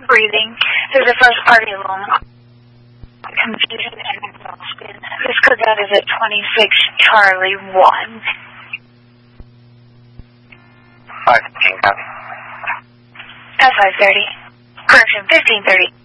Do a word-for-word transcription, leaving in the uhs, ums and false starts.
breathing through the first part of the lung. Confusion and exhaustion. This comes out as a twenty-six Charlie one. five fifteen, copy. At five thirty. Correction, fifteen thirty.